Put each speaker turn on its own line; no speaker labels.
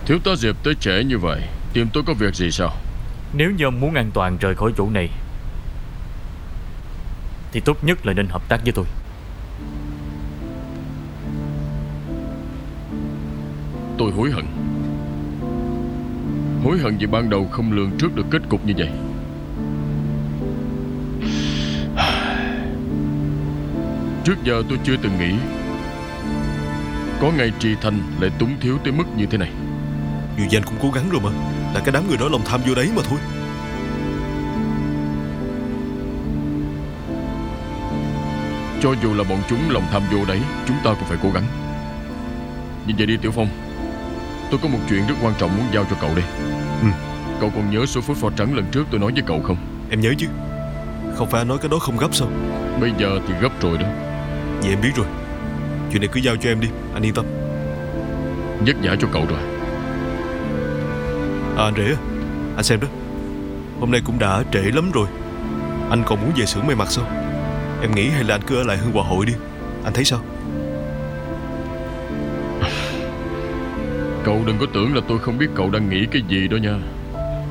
Thiếu tá Diệp tới trễ như vậy, tìm tôi có việc gì sao?
Nếu như ông muốn an toàn rời khỏi chỗ này thì tốt nhất là nên hợp tác với tôi.
Tôi hối hận. Hối hận vì ban đầu không lường trước được kết cục như vậy. Trước giờ tôi chưa từng nghĩ có ngày Trì Thành lại túng thiếu tới mức như thế này.
Người Danh cũng cố gắng rồi mà. Là cái đám người đó lòng tham vô đấy mà thôi.
Cho dù là bọn chúng lòng tham vô đấy, chúng ta cũng phải cố gắng. Như vậy đi Tiểu Phong, tôi có một chuyện rất quan trọng muốn giao cho cậu đây. Cậu còn nhớ số phốt pho trắng lần trước tôi nói với cậu không?
Em nhớ chứ. Không phải anh nói cái đó không gấp sao?
Bây giờ thì gấp rồi đó.
Vậy em biết rồi. Chuyện này cứ giao cho em đi, anh yên tâm.
Vất vả cho cậu rồi.
Anh Rể, anh xem đó. Hôm nay cũng đã trễ lắm rồi. Anh còn muốn về xưởng may mặc sao? Em nghĩ hay là anh cứ ở lại Hương Hòa Hội đi. Anh thấy sao?
Cậu đừng có tưởng là tôi không biết cậu đang nghĩ cái gì đó nha.